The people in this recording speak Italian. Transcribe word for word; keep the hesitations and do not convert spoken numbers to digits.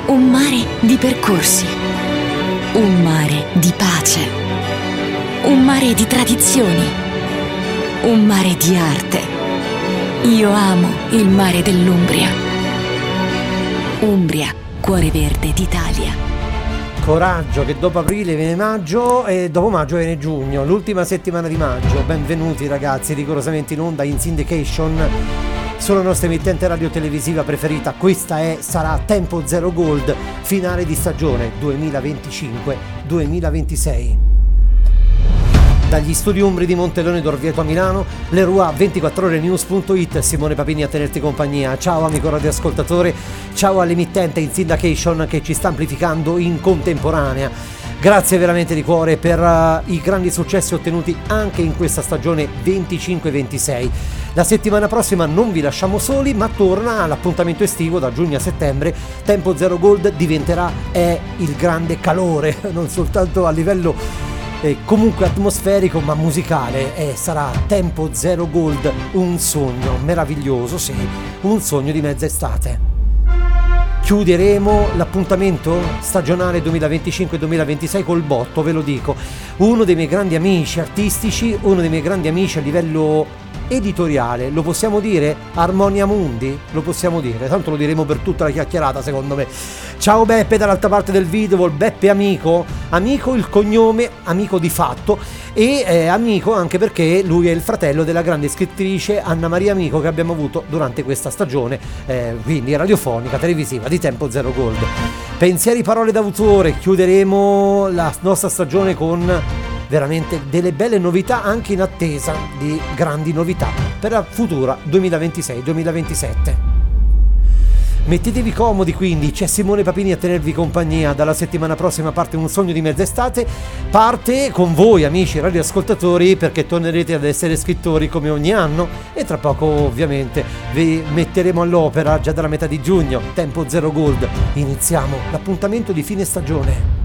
Un mare di percorsi, un mare di pace, un mare di tradizioni, un mare di arte. Io amo il mare dell'Umbria. Umbria, cuore verde d'Italia. Coraggio, che dopo aprile viene maggio e dopo maggio viene giugno, l'ultima settimana di maggio. Benvenuti ragazzi, rigorosamente in onda in Syndication sulla nostra emittente radio-televisiva preferita. Questa è Sarà Tempo Zero Gold, finale di stagione duemilaventicinque duemilaventisei. Dagli studi Umbri di Montelone d'Orvieto a Milano, Leroy ventiquattro ore news punto it, Simone Papini a tenerti compagnia. Ciao amico radioascoltatore, ciao all'emittente in Syndication che ci sta amplificando in contemporanea. Grazie veramente di cuore per uh, i grandi successi ottenuti anche in questa stagione venticinque ventisei. La settimana prossima non vi lasciamo soli, ma torna l'appuntamento estivo da giugno a settembre. Tempo Zero Gold diventerà è il grande calore, non soltanto a livello eh, comunque atmosferico ma musicale, e sarà Tempo Zero Gold, un sogno meraviglioso, sì, un sogno di mezza estate. Chiuderemo l'appuntamento stagionale duemilaventicinque duemilaventisei col botto, ve lo dico. Uno dei miei grandi amici artistici, uno dei miei grandi amici a livello editoriale, lo possiamo dire? Armonia Mundi? Lo possiamo dire, tanto lo diremo per tutta la chiacchierata secondo me. Ciao Beppe dall'altra parte del video, il Beppe amico, amico il cognome, amico di fatto, e eh, amico anche perché lui è il fratello della grande scrittrice Anna Maria Amico che abbiamo avuto durante questa stagione, eh, quindi radiofonica, televisiva di Tempo Zero Gold. Pensieri, parole d'autore, chiuderemo la nostra stagione con veramente delle belle novità, anche in attesa di grandi novità per la futura duemilaventisei duemilaventisette. Mettetevi comodi quindi, c'è Simone Papini a tenervi compagnia. Dalla settimana prossima parte Un sogno di mezz'estate, parte con voi amici radioascoltatori, perché tornerete ad essere scrittori come ogni anno e tra poco ovviamente vi metteremo all'opera già dalla metà di giugno. Tempo Zero Gold, iniziamo l'appuntamento di fine stagione.